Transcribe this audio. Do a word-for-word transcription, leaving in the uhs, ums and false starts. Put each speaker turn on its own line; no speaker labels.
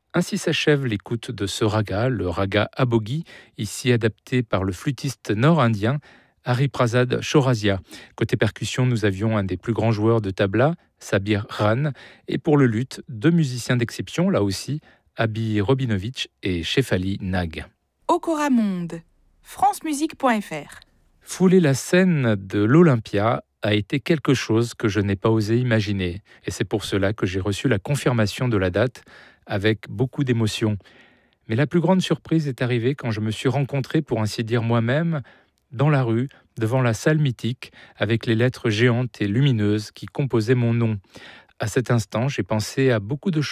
Ainsi s'achève l'écoute de ce raga, le raga abogi, ici adapté par le flûtiste nord-indien Hariprasad Chaurasia. Côté percussion, nous avions un des plus grands joueurs de tabla, Sabir Khan, et pour le luth, deux musiciens d'exception, là aussi, Abi Robinovitch et Shefali Nag.
Okora Monde, francemusique point f r.
Fouler la scène de l'Olympia a été quelque chose que je n'ai pas osé imaginer, et c'est pour cela que j'ai reçu la confirmation de la date avec beaucoup d'émotion. Mais la plus grande surprise est arrivée quand je me suis rencontré, pour ainsi dire moi-même, dans la rue, devant la salle mythique, avec les lettres géantes et lumineuses qui composaient mon nom. À cet instant, j'ai pensé à beaucoup de